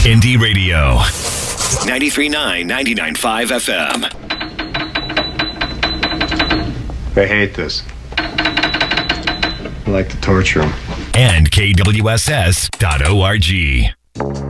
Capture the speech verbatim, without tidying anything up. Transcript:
Indie Radio. ninety-three point nine, ninety-nine point five F M. They hate this. I like to torture them. And K W S S dot org.